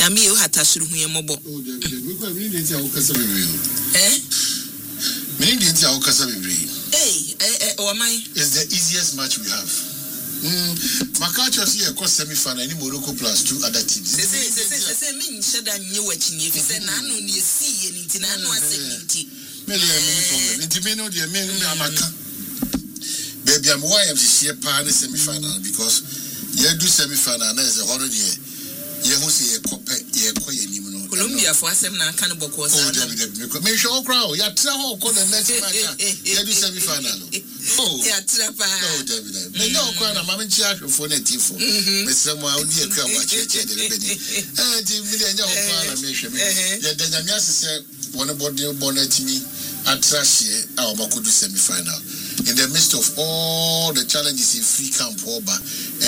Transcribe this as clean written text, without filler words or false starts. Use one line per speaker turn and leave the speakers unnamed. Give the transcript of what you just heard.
Mami you hatasuru hu yemobo.
Oh, we need to okasa bebre. We need to okasa bebre.
Hey,
it's the easiest match we have. Makacho see a cost semi-final any Morocco plus 2 other teams.
Say me sheda nyi wachinye fi say na no ne see ye nti na no asenti.
Me le problem. Nti me no de me amaka. Baby am why am she pa na semi-final because you do semi-final na is a horror there. You who say ye koye nim no.
Colombia for asem na kan boko sa.
Me show crowd ya tra ho ko the next match. You do semi-final. Oh,
yeah, trapa.
No, David. Me no kwa na mama nchi ahwefo na tifo. Me semo a odi akwa wa cheche de bedi. Ti mi de nya ho kwa na me hwe me. Ya da nyame asese wona bonnet mi atrashie a o makodu semi final. In the midst of all the challenges in free camp over